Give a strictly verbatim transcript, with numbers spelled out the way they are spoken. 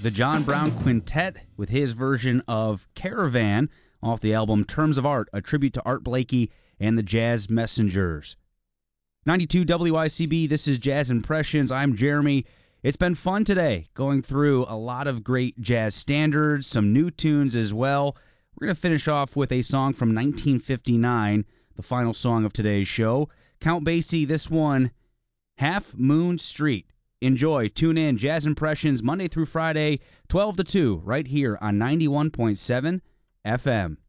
the John Brown Quintet with his version of Caravan off the album Terms of Art, a tribute to Art Blakey and the Jazz Messengers. ninety-two W I C B, this is Jazz Impressions. I'm Jeremy. It's been fun today going through a lot of great jazz standards, some new tunes as well. We're going to finish off with a song from nineteen fifty-nine, the final song of today's show. Count Basie, this one, Half Moon Street. Enjoy, tune in, Jazz Impressions, Monday through Friday, twelve to two, right here on ninety-one point seven F M.